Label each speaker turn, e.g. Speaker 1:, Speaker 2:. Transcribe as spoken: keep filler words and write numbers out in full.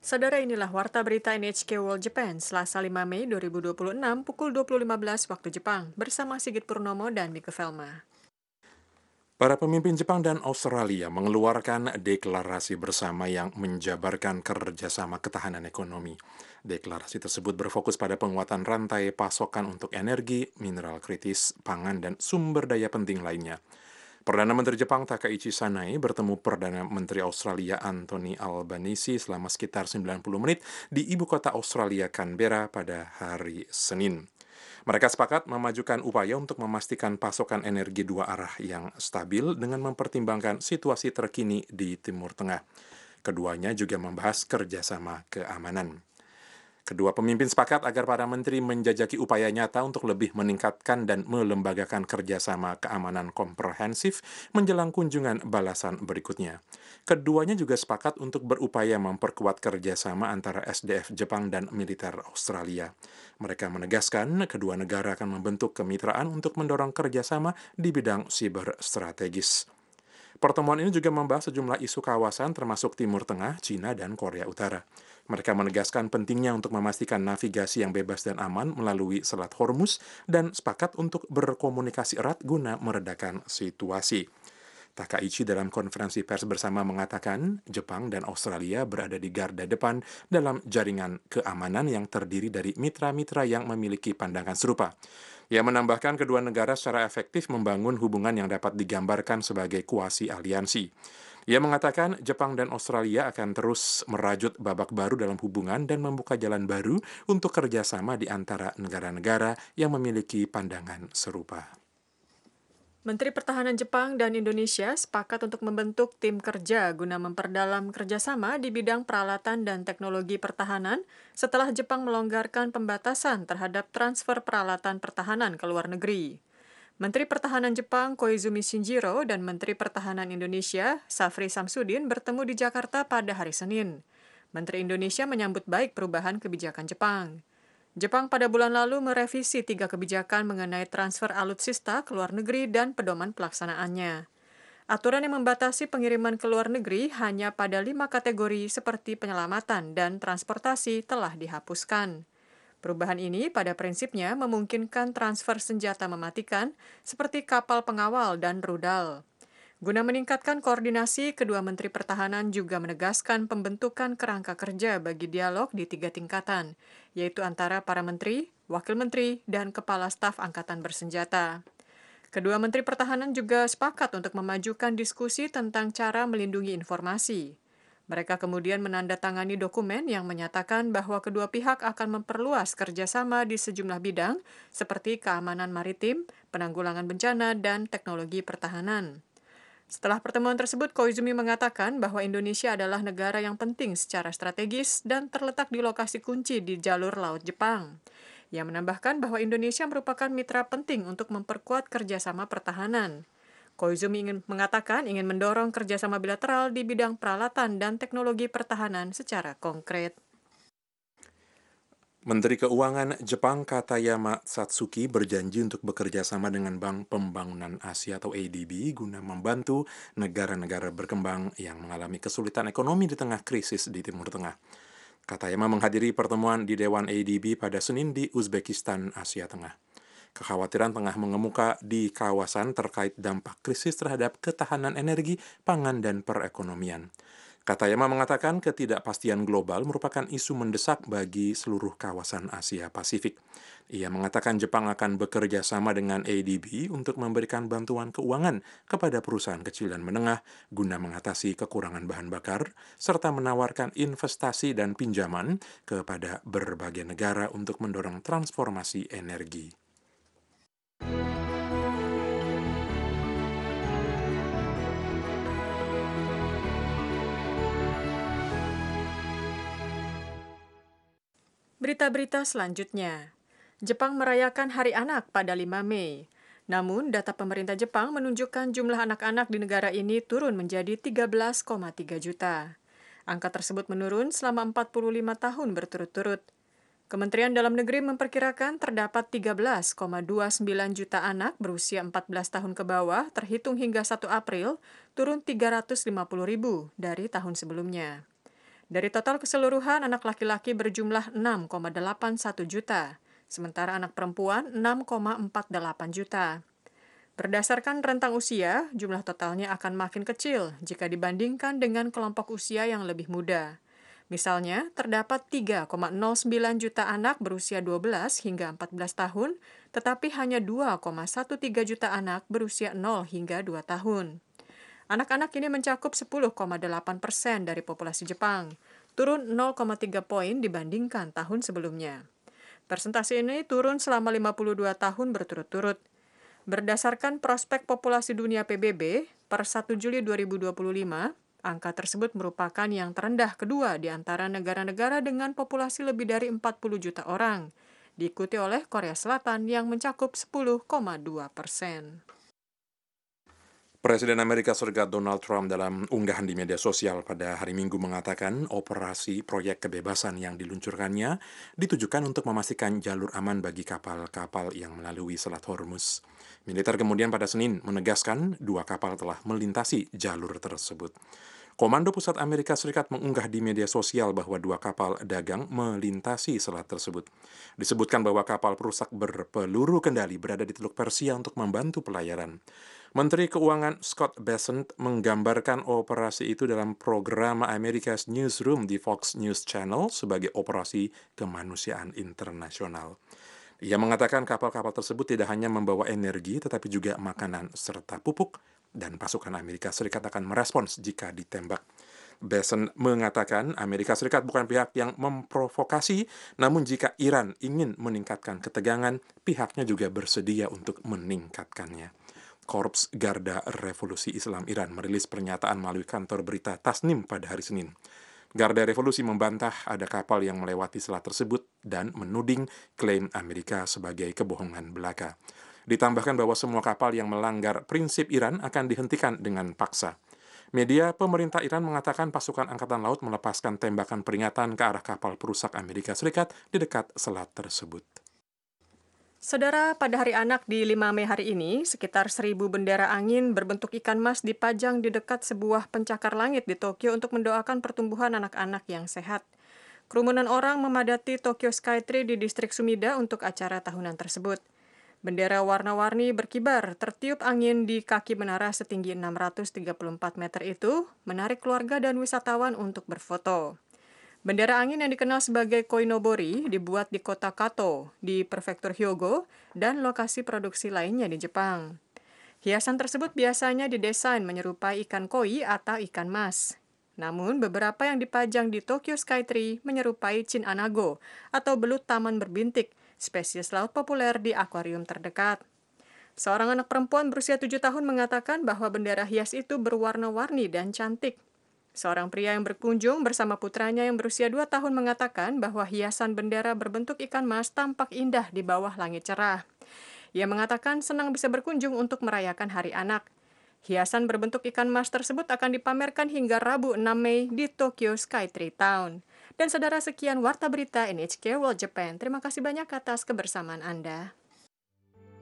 Speaker 1: Saudara inilah Warta Berita N H K World Japan, Selasa lima Mei dua ribu dua puluh enam, pukul dua puluh lima belas waktu Jepang, bersama Sigit Purnomo dan Mika Velma.
Speaker 2: Para pemimpin Jepang dan Australia mengeluarkan deklarasi bersama yang menjabarkan kerjasama ketahanan ekonomi. Deklarasi tersebut berfokus pada penguatan rantai pasokan untuk energi, mineral kritis, pangan, dan sumber daya penting lainnya. Perdana Menteri Jepang Takaichi Sanai bertemu Perdana Menteri Australia Anthony Albanese selama sekitar sembilan puluh menit di ibu kota Australia Canberra pada hari Senin. Mereka sepakat memajukan upaya untuk memastikan pasokan energi dua arah yang stabil dengan mempertimbangkan situasi terkini di Timur Tengah. Keduanya juga membahas kerjasama keamanan. Kedua pemimpin sepakat agar para menteri menjajaki upaya nyata untuk lebih meningkatkan dan melembagakan kerjasama keamanan komprehensif menjelang kunjungan balasan berikutnya. Keduanya juga sepakat untuk berupaya memperkuat kerjasama antara S D F Jepang dan militer Australia. Mereka menegaskan kedua negara akan membentuk kemitraan untuk mendorong kerjasama di bidang siber strategis. Pertemuan ini juga membahas sejumlah isu kawasan termasuk Timur Tengah, Cina, dan Korea Utara. Mereka menegaskan pentingnya untuk memastikan navigasi yang bebas dan aman melalui Selat Hormuz dan sepakat untuk berkomunikasi erat guna meredakan situasi. Takaichi dalam konferensi pers bersama mengatakan Jepang dan Australia berada di garda depan dalam jaringan keamanan yang terdiri dari mitra-mitra yang memiliki pandangan serupa. Ia menambahkan kedua negara secara efektif membangun hubungan yang dapat digambarkan sebagai kuasi aliansi. Ia mengatakan Jepang dan Australia akan terus merajut babak baru dalam hubungan dan membuka jalan baru untuk kerjasama di antara negara-negara yang memiliki pandangan serupa.
Speaker 1: Menteri Pertahanan Jepang dan Indonesia sepakat untuk membentuk tim kerja guna memperdalam kerjasama di bidang peralatan dan teknologi pertahanan setelah Jepang melonggarkan pembatasan terhadap transfer peralatan pertahanan ke luar negeri. Menteri Pertahanan Jepang Koizumi Shinjiro dan Menteri Pertahanan Indonesia Safri Samsudin bertemu di Jakarta pada hari Senin. Menteri Indonesia menyambut baik perubahan kebijakan Jepang. Jepang pada bulan lalu merevisi tiga kebijakan mengenai transfer alutsista ke luar negeri dan pedoman pelaksanaannya. Aturan yang membatasi pengiriman ke luar negeri hanya pada lima kategori seperti penyelamatan dan transportasi telah dihapuskan. Perubahan ini pada prinsipnya memungkinkan transfer senjata mematikan seperti kapal pengawal dan rudal. Guna meningkatkan koordinasi, kedua Menteri Pertahanan juga menegaskan pembentukan kerangka kerja bagi dialog di tiga tingkatan, yaitu antara para menteri, wakil menteri, dan kepala staf angkatan bersenjata. Kedua Menteri Pertahanan juga sepakat untuk memajukan diskusi tentang cara melindungi informasi. Mereka kemudian menandatangani dokumen yang menyatakan bahwa kedua pihak akan memperluas kerjasama di sejumlah bidang seperti keamanan maritim, penanggulangan bencana, dan teknologi pertahanan. Setelah pertemuan tersebut, Koizumi mengatakan bahwa Indonesia adalah negara yang penting secara strategis dan terletak di lokasi kunci di jalur laut Jepang. Ia menambahkan bahwa Indonesia merupakan mitra penting untuk memperkuat kerjasama pertahanan. Koizumi ingin mengatakan ingin mendorong kerjasama bilateral di bidang peralatan dan teknologi pertahanan secara konkret.
Speaker 2: Menteri Keuangan Jepang Katayama Satsuki berjanji untuk bekerja sama dengan Bank Pembangunan Asia atau A D B guna membantu negara-negara berkembang yang mengalami kesulitan ekonomi di tengah krisis di Timur Tengah. Katayama menghadiri pertemuan di Dewan A D B pada Senin di Uzbekistan, Asia Tengah. Kekhawatiran tengah mengemuka di kawasan terkait dampak krisis terhadap ketahanan energi, pangan, dan perekonomian. Katayama mengatakan ketidakpastian global merupakan isu mendesak bagi seluruh kawasan Asia Pasifik. Ia mengatakan Jepang akan bekerja sama dengan A D B untuk memberikan bantuan keuangan kepada perusahaan kecil dan menengah guna mengatasi kekurangan bahan bakar, serta menawarkan investasi dan pinjaman kepada berbagai negara untuk mendorong transformasi energi.
Speaker 1: Berita-berita selanjutnya. Jepang merayakan Hari Anak pada lima Mei. Namun, data pemerintah Jepang menunjukkan jumlah anak-anak di negara ini turun menjadi tiga belas koma tiga juta. Angka tersebut menurun selama empat puluh lima tahun berturut-turut. Kementerian Dalam Negeri memperkirakan terdapat tiga belas koma dua sembilan juta anak berusia empat belas tahun ke bawah terhitung hingga satu April, turun tiga ratus lima puluh ribu dari tahun sebelumnya. Dari total keseluruhan, anak laki-laki berjumlah enam koma delapan satu juta, sementara anak perempuan enam koma empat delapan juta. Berdasarkan rentang usia, jumlah totalnya akan makin kecil jika dibandingkan dengan kelompok usia yang lebih muda. Misalnya, terdapat tiga koma nol sembilan juta anak berusia dua belas hingga empat belas tahun, tetapi hanya dua koma tiga belas juta anak berusia nol hingga dua tahun. Anak-anak ini mencakup sepuluh koma delapan persen dari populasi Jepang, turun nol koma tiga poin dibandingkan tahun sebelumnya. Persentase ini turun selama lima puluh dua tahun berturut-turut. Berdasarkan prospek populasi dunia P B B, per satu Juli dua ribu dua puluh lima, angka tersebut merupakan yang terendah kedua di antara negara-negara dengan populasi lebih dari empat puluh juta orang, diikuti oleh Korea Selatan yang mencakup sepuluh koma dua persen.
Speaker 2: Presiden Amerika Serikat Donald Trump dalam unggahan di media sosial pada hari Minggu mengatakan operasi proyek kebebasan yang diluncurkannya ditujukan untuk memastikan jalur aman bagi kapal-kapal yang melalui Selat Hormuz. Militer kemudian pada Senin menegaskan dua kapal telah melintasi jalur tersebut. Komando Pusat Amerika Serikat mengunggah di media sosial bahwa dua kapal dagang melintasi selat tersebut. Disebutkan bahwa kapal perusak berpeluru kendali berada di Teluk Persia untuk membantu pelayaran. Menteri Keuangan Scott Bessent menggambarkan operasi itu dalam program America's Newsroom di Fox News Channel sebagai operasi kemanusiaan internasional. Ia mengatakan kapal-kapal tersebut tidak hanya membawa energi, tetapi juga makanan serta pupuk, dan pasukan Amerika Serikat akan merespons jika ditembak. Bessent mengatakan Amerika Serikat bukan pihak yang memprovokasi, namun jika Iran ingin meningkatkan ketegangan, pihaknya juga bersedia untuk meningkatkannya. Korps Garda Revolusi Islam Iran merilis pernyataan melalui kantor berita Tasnim pada hari Senin. Garda Revolusi membantah ada kapal yang melewati selat tersebut dan menuding klaim Amerika sebagai kebohongan belaka. Ditambahkan bahwa semua kapal yang melanggar prinsip Iran akan dihentikan dengan paksa. Media pemerintah Iran mengatakan pasukan Angkatan Laut melepaskan tembakan peringatan ke arah kapal perusak Amerika Serikat di dekat selat tersebut.
Speaker 1: Saudara, pada Hari Anak di lima Mei hari ini, sekitar seribu bendera angin berbentuk ikan mas dipajang di dekat sebuah pencakar langit di Tokyo untuk mendoakan pertumbuhan anak-anak yang sehat. Kerumunan orang memadati Tokyo Skytree di distrik Sumida untuk acara tahunan tersebut. Bendera warna-warni berkibar, tertiup angin di kaki menara setinggi enam ratus tiga puluh empat meter itu, menarik keluarga dan wisatawan untuk berfoto. Bendera angin yang dikenal sebagai koinobori dibuat di kota Kato, di prefektur Hyogo, dan lokasi produksi lainnya di Jepang. Hiasan tersebut biasanya didesain menyerupai ikan koi atau ikan mas. Namun, beberapa yang dipajang di Tokyo Skytree menyerupai chin anago atau belut taman berbintik, spesies laut populer di akuarium terdekat. Seorang anak perempuan berusia tujuh tahun mengatakan bahwa bendera hias itu berwarna-warni dan cantik. Seorang pria yang berkunjung bersama putranya yang berusia dua tahun mengatakan bahwa hiasan bendera berbentuk ikan mas tampak indah di bawah langit cerah. Ia mengatakan senang bisa berkunjung untuk merayakan Hari Anak. Hiasan berbentuk ikan mas tersebut akan dipamerkan hingga Rabu enam Mei di Tokyo Skytree Town. Dan saudara, sekian Warta Berita N H K World Japan. Terima kasih banyak atas kebersamaan Anda.